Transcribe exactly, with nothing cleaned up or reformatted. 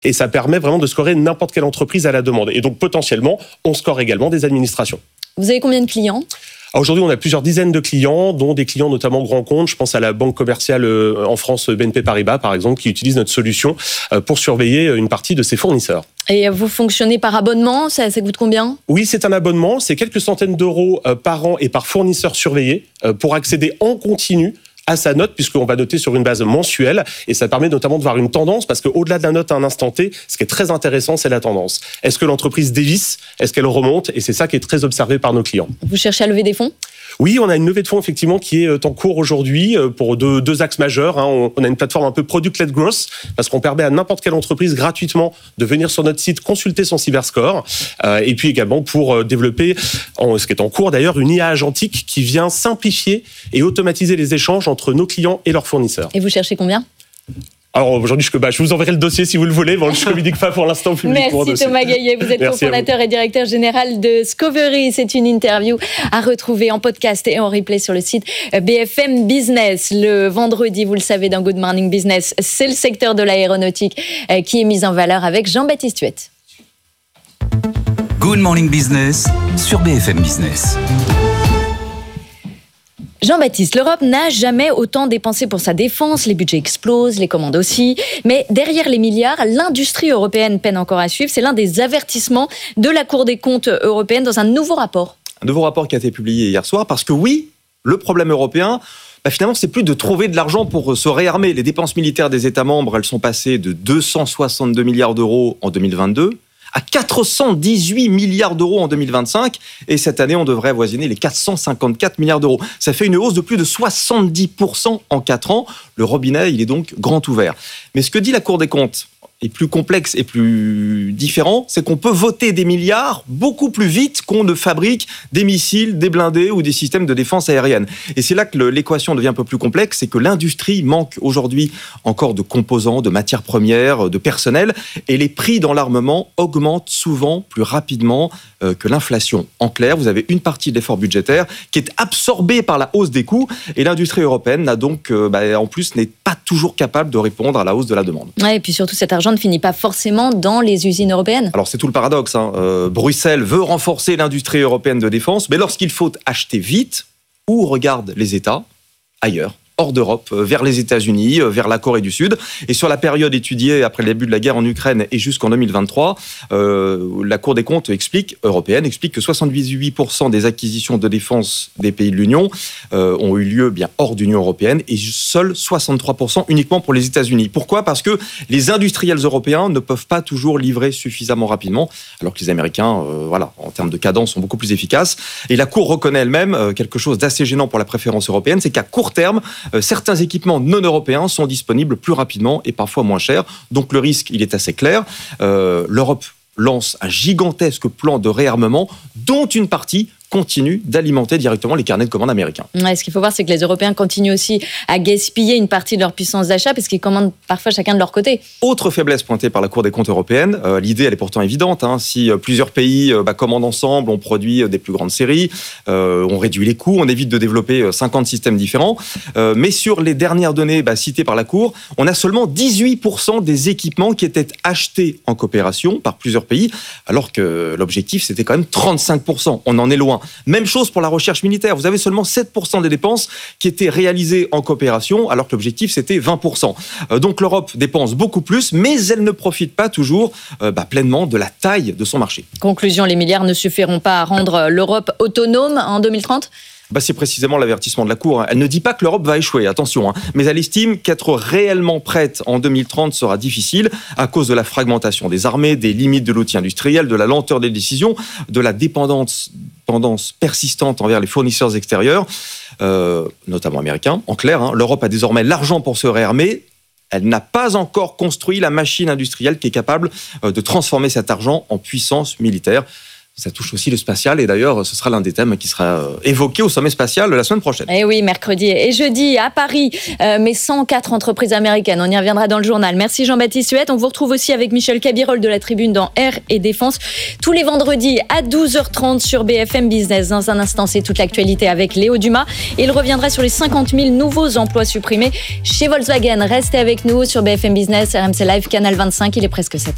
Et ça permet vraiment de scorer n'importe quelle entreprise à la demande. Et donc, potentiellement, on score également des administrations. Vous avez combien de clients ? Aujourd'hui, on a plusieurs dizaines de clients, dont des clients notamment grands comptes. Je pense à la banque commerciale en France, B N P Paribas, par exemple, qui utilise notre solution pour surveiller une partie de ses fournisseurs. Et vous fonctionnez par abonnement, ça, ça coûte combien ? Oui, c'est un abonnement, c'est quelques centaines d'euros par an et par fournisseur surveillé pour accéder en continu à sa note, puisqu'on va noter sur une base mensuelle, et ça permet notamment de voir une tendance, parce qu'au-delà de la note à un instant T, ce qui est très intéressant, c'est la tendance. Est-ce que l'entreprise dévisse ? Est-ce qu'elle remonte ? Et c'est ça qui est très observé par nos clients. Vous cherchez à lever des fonds ? Oui, on a une levée de fonds effectivement qui est en cours aujourd'hui pour deux, deux axes majeurs. On a une plateforme un peu product-led growth parce qu'on permet à n'importe quelle entreprise gratuitement de venir sur notre site consulter son cyberscore. Et puis également pour développer, ce qui est en cours d'ailleurs, une I A agentique qui vient simplifier et automatiser les échanges entre nos clients et leurs fournisseurs. Et vous cherchez combien ? Alors aujourd'hui, je, bah, je vous enverrai le dossier si vous le voulez. Bon, je ne communique pas pour l'instant publiquement. Merci Thomas Gaillet, vous êtes cofondateur et directeur général de Scovery. C'est une interview à retrouver en podcast et en replay sur le site B F M Business. Le vendredi, vous le savez, dans Good Morning Business, c'est le secteur de l'aéronautique qui est mis en valeur avec Jean-Baptiste Huette. Good Morning Business sur B F M Business. Jean-Baptiste, l'Europe n'a jamais autant dépensé pour sa défense, les budgets explosent, les commandes aussi, mais derrière les milliards, l'industrie européenne peine encore à suivre. C'est l'un des avertissements de la Cour des comptes européenne dans un nouveau rapport. Un nouveau rapport qui a été publié hier soir, parce que oui, le problème européen, bah finalement, c'est plus de trouver de l'argent pour se réarmer. Les dépenses militaires des États membres, elles sont passées de deux cent soixante-deux milliards d'euros en deux mille vingt-deux à quatre cent dix-huit milliards d'euros en deux mille vingt-cinq. Et cette année, on devrait avoisiner les quatre cent cinquante-quatre milliards d'euros. Ça fait une hausse de plus de soixante-dix pour cent en quatre ans. Le robinet, il est donc grand ouvert. Mais ce que dit la Cour des comptes est plus complexe et plus différent, c'est qu'on peut voter des milliards beaucoup plus vite qu'on ne fabrique des missiles, des blindés ou des systèmes de défense aérienne. Et c'est là que l'équation devient un peu plus complexe, c'est que l'industrie manque aujourd'hui encore de composants, de matières premières, de personnel, et les prix dans l'armement augmentent souvent plus rapidement euh, que l'inflation. En clair, vous avez une partie de l'effort budgétaire qui est absorbée par la hausse des coûts, et l'industrie européenne n'a donc, euh, bah, en plus, n'est pas toujours capable de répondre à la hausse de la demande. Ouais, et puis surtout, cet argent ne finit pas forcément dans les usines européennes. Alors c'est tout le paradoxe. Hein. Euh, Bruxelles veut renforcer l'industrie européenne de défense, mais lorsqu'il faut acheter vite, où regardent les États ? Ailleurs. Hors d'Europe, vers les États-Unis, vers la Corée du Sud. Et sur la période étudiée après le début de la guerre en Ukraine et jusqu'en deux mille vingt-trois, euh, la Cour des comptes explique, européenne explique que soixante-dix-huit pour cent des acquisitions de défense des pays de l'Union euh, ont eu lieu bien hors d'Union européenne et seuls soixante-trois pour cent uniquement pour les États-Unis. Pourquoi ? Parce que les industriels européens ne peuvent pas toujours livrer suffisamment rapidement, alors que les Américains, euh, voilà, en termes de cadence, sont beaucoup plus efficaces. Et la Cour reconnaît elle-même euh, quelque chose d'assez gênant pour la préférence européenne, c'est qu'à court terme, Euh, certains équipements non européens sont disponibles plus rapidement et parfois moins chers. Donc le risque, il est assez clair. Euh, L'Europe lance un gigantesque plan de réarmement dont une partie continue d'alimenter directement les carnets de commandes américains. Ouais, ce qu'il faut voir, c'est que les Européens continuent aussi à gaspiller une partie de leur puissance d'achat parce qu'ils commandent parfois chacun de leur côté. Autre faiblesse pointée par la Cour des comptes européenne, euh, l'idée elle est pourtant évidente. Hein, si euh, plusieurs pays euh, bah, commandent ensemble, on produit euh, des plus grandes séries, euh, on réduit les coûts, on évite de développer euh, cinquante systèmes différents. Euh, mais sur les dernières données bah, citées par la Cour, on a seulement dix-huit pour cent des équipements qui étaient achetés en coopération par plusieurs pays, alors que l'objectif c'était quand même trente-cinq pour cent. On en est loin. Même chose pour la recherche militaire. Vous avez seulement sept pour cent des dépenses qui étaient réalisées en coopération, alors que l'objectif, c'était vingt pour cent. Euh, donc l'Europe dépense beaucoup plus, mais elle ne profite pas toujours euh, bah, pleinement de la taille de son marché. Conclusion, les milliards ne suffiront pas à rendre l'Europe autonome en deux mille trente ? Bah, c'est précisément l'avertissement de la Cour. Elle ne dit pas que l'Europe va échouer, attention, hein, mais elle estime qu'être réellement prête en deux mille trente sera difficile à cause de la fragmentation des armées, des limites de l'outil industriel, de la lenteur des décisions, de la dépendance tendance persistante envers les fournisseurs extérieurs, euh, notamment américains. En clair, hein, l'Europe a désormais l'argent pour se réarmer. Elle n'a pas encore construit la machine industrielle qui est capable euh, de transformer cet argent en puissance militaire. Ça touche aussi le spatial et d'ailleurs, ce sera l'un des thèmes qui sera évoqué au sommet spatial la semaine prochaine. Et oui, mercredi et jeudi à Paris, euh, mais cent quatre entreprises américaines. On y reviendra dans le journal. Merci Jean-Baptiste Huette. On vous retrouve aussi avec Michel Cabirol de la Tribune dans Air et Défense tous les vendredis à douze heures trente sur B F M Business. Dans un instant, c'est toute l'actualité avec Léo Dumas. Il reviendra sur les cinquante mille nouveaux emplois supprimés chez Volkswagen. Restez avec nous sur B F M Business, R M C Live, Canal vingt-cinq. Il est presque sept heures.